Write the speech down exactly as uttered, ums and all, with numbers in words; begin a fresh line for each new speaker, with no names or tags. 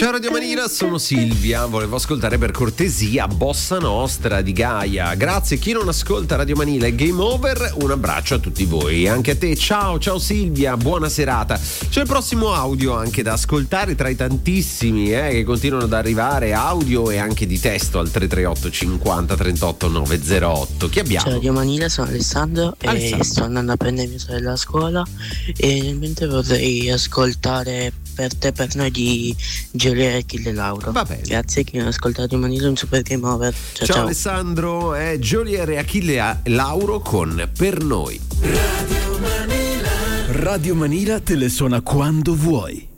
Ciao Radio Manila, sono Silvia, volevo ascoltare per cortesia Bossa Nostra di Gaia. Grazie, chi non ascolta Radio Manila è game over, un abbraccio a tutti voi, anche a te, ciao, ciao Silvia, buona serata. C'è il prossimo audio anche da ascoltare tra i tantissimi eh, che continuano ad arrivare, audio e anche di testo al tre tre otto cinquanta trentotto novecentotto. Chi abbiamo?
Ciao Radio Manila, sono Alessandro,
Alessandro.
e sto andando a prendere mia sorella a scuola e nel mentre vorrei ascoltare Per te per noi di Giulia e Achille Lauro.
Va bene.
Grazie, chi non ha ascoltato Manila, un super game over. Ciao,
Ciao,
ciao.
Alessandro, è Giulia e Achille Lauro con Per Noi.
Radio Manila te le suona quando vuoi.